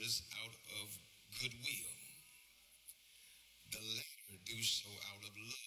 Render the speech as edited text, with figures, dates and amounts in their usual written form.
others out of goodwill. The latter do so out of love